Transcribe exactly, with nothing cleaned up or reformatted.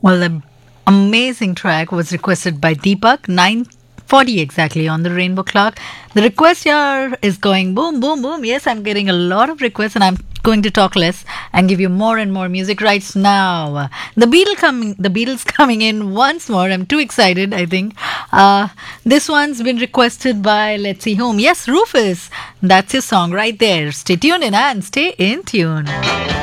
Well, the amazing track was requested by Deepak, nine forty exactly on the Rainbow Clock. The request here is going boom, boom, boom. Yes, I'm getting a lot of requests and I'm going to talk less and give you more and more music right now. The Beatles coming, the Beatles coming in once more. I'm too excited, I think. Uh, this one's been requested by, let's see whom. Yes, Rufus. That's your song right there. Stay tuned in and stay in tune.